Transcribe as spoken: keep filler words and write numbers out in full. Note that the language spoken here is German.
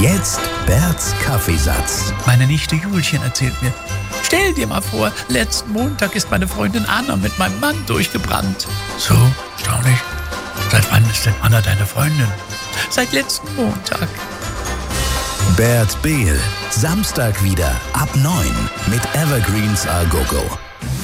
Jetzt Berts Kaffeesatz. Meine Nichte Julchen erzählt mir: Stell dir mal vor, letzten Montag ist meine Freundin Anna mit meinem Mann durchgebrannt. So, erstaunlich. Seit wann ist denn Anna deine Freundin? Seit letzten Montag. Bert Behl, Samstag wieder ab neun mit Evergreens A Go Go.